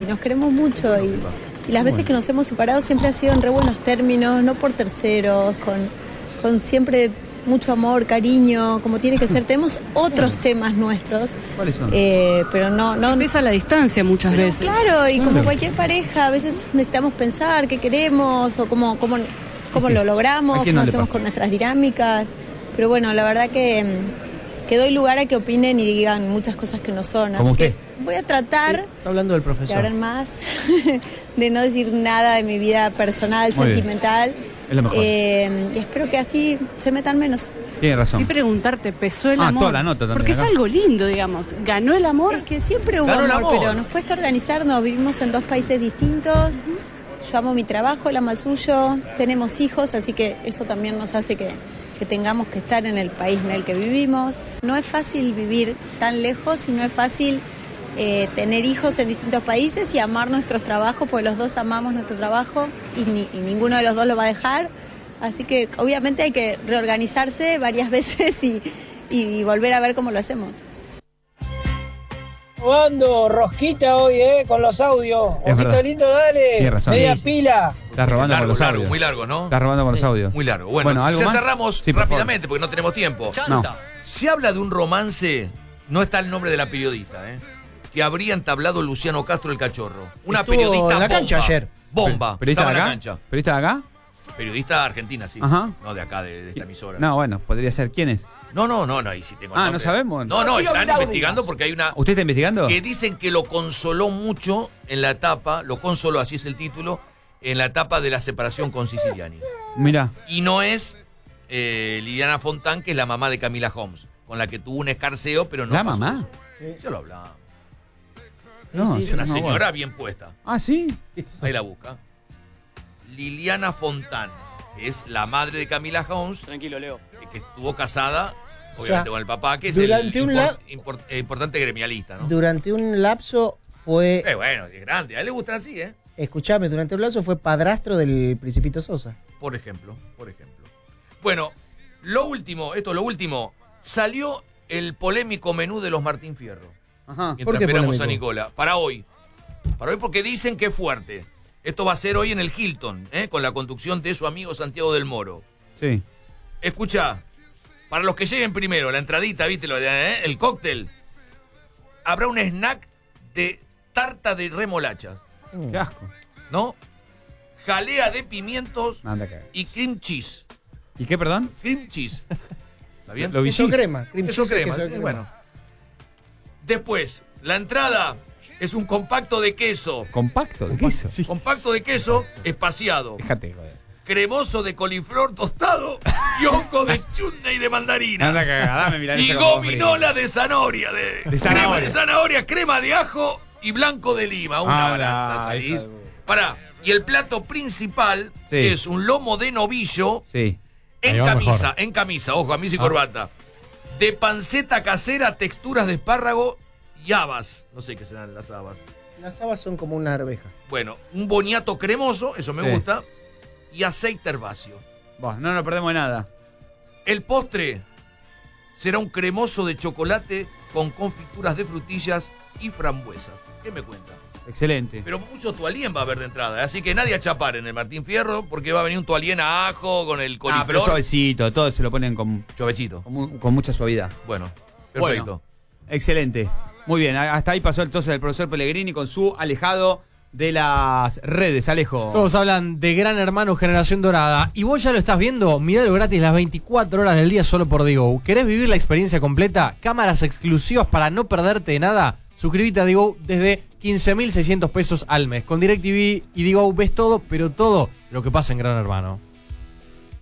nos queremos mucho y las veces que nos hemos separado siempre ha sido en re buenos términos, no por terceros, con siempre mucho amor, cariño, como tiene que ser. Tenemos otros temas nuestros. ¿Cuáles son? Pero no Pesa la distancia muchas veces. Claro, y como cualquier pareja, a veces necesitamos pensar qué queremos o cómo lo logramos, cómo hacemos con nuestras dinámicas. Pero bueno, la verdad que doy lugar a que opinen y digan muchas cosas que no son. Como usted. Voy a tratar Está hablando del de profesor. hablar más, de no decir nada de mi vida personal, Muy sentimental. Es lo mejor. Y espero que así se metan menos. Tiene razón. Sí, preguntarte, ¿pesó el amor? Toda la nota también. Porque acá. es algo lindo, digamos. ¿Ganó el amor? Es que siempre hubo amor, pero nos cuesta organizarnos. Vivimos en 2 países distintos. Yo amo mi trabajo, él ama el suyo. Tenemos hijos, así que eso también nos hace que tengamos que estar en el país en el que vivimos. No es fácil vivir tan lejos y no es fácil tener hijos en distintos países y amar nuestros trabajos, porque los dos amamos nuestro trabajo y ninguno de los dos lo va a dejar. Así que obviamente hay que reorganizarse varias veces y volver a ver cómo lo hacemos. Robando rosquita hoy, con los audios. Es Ojito verdad. lindo, dale. Tienes razón. Media Sí. pila. Estás robando con los audios. Muy largo, ¿no? Estás robando con los audios. Muy largo. Bueno, ¿algo ya más? cerramos Sí, por rápidamente porque no tenemos tiempo. No. Se habla de un romance, no está el nombre de la periodista, que habría entablado Luciano Castro el Cachorro. Una Estuvo periodista en la bomba. cancha ayer. Bomba. ¿Periodista de Estaba en la acá? cancha. ¿Periodista de acá? Periodista argentina, sí. Ajá. No de acá, de esta emisora. No, bueno, podría ser. ¿Quién es? No, ahí sí tengo el nombre. ¿no sabemos? No, están investigando porque hay una... ¿Usted está investigando? Que dicen que lo consoló mucho en la etapa, lo consoló, así es el título, en la etapa de la separación con Siciliani. Mirá. Y no es Liliana Fontán, que es la mamá de Camila Holmes, con la que tuvo un escarceo, pero no ¿La pasó mamá? eso. Ya lo hablaba. No, Es una no, señora bueno. bien puesta. Ah, ¿sí? Ahí la busca. Liliana Fontán, que es la madre de Camila Holmes. Tranquilo, Leo. Que estuvo casada, obviamente, O sea, con el papá, que es durante el un importante gremialista, ¿no? Durante un lapso fue... Bueno, es grande. A él le gustan así, ¿eh? Escuchame, durante un lapso fue padrastro del Principito Sosa. Por ejemplo. Bueno, lo último, salió el polémico menú de los Martín Fierro. Ajá. Mientras ¿Por qué esperamos polémico? a Nicola. Para hoy porque dicen que es fuerte. Esto va a ser hoy en el Hilton, con la conducción de su amigo Santiago del Moro. Sí. Escuchá, para los que lleguen primero, la entradita, viste, el cóctel, habrá un snack de tarta de remolachas, Qué asco. ¿no? Jalea de pimientos Anda acá. y cream cheese. ¿Y qué, perdón? Cream cheese. ¿Está bien? Lo Queso bichis. crema. Cream Queso cheese es crema, queso sí, crema. bueno. Después, la entrada es un compacto de queso. ¿Compacto? ¿De queso? Sí. Compacto de queso espaciado. Déjate, joder. Cremoso de coliflor tostado y hongo de chutney de mandarina. Anda acá, dame milanesa Y con papas gominola de zanahoria. De zanahoria. Crema de zanahoria, crema de ajo y blanco de lima. Una Ah, barata, la ¿sabís? hija de- Pará. Y el plato principal Sí. es un lomo de novillo Sí. en Ahí va camisa, mejor. ojo, camisa y corbata. De panceta casera, texturas de espárrago y habas. No sé qué serán las habas. Las habas son como una arveja. Bueno, un boniato cremoso, eso me Sí. gusta, y aceite herbáceo. Bueno, no nos perdemos de nada. El postre será un cremoso de chocolate con confituras de frutillas y frambuesas. ¿Qué me cuenta? Excelente. Pero mucho toalien va a haber de entrada, así que nadie a chapar en el Martín Fierro porque va a venir un toalien a ajo con el Pero coliflor. suavecito, todo se lo ponen con Suavecito. mucha suavidad. Bueno, perfecto. Bueno, excelente. Muy bien, hasta ahí pasó entonces el profesor Pellegrini con su alejado de las redes. Alejo. Todos hablan de Gran Hermano Generación Dorada. Y vos ya lo estás viendo, miralo gratis las 24 horas del día solo por Digo. ¿Querés vivir la experiencia completa? Cámaras exclusivas para no perderte de nada. Suscríbete a Digo desde 15.600 pesos al mes. Con DirecTV y Digo ves todo, pero todo lo que pasa en Gran Hermano.